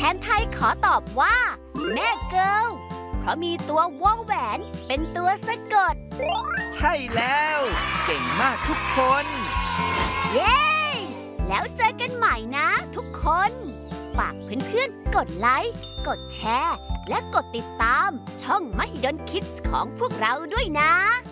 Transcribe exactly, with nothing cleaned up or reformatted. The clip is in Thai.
นไทยขอตอบว่าแม่เกิลเพราะมีตัววอแหวนเป็นตัวสะกดใช่แล้วเก่งมากทุกคนเย้แล้วเจอกันใหม่นะทุกคนฝากเพื่อนๆกดไลค์กดแชร์และกดติดตามช่องมหิดลคิดส์ของพวกเราด้วยนะ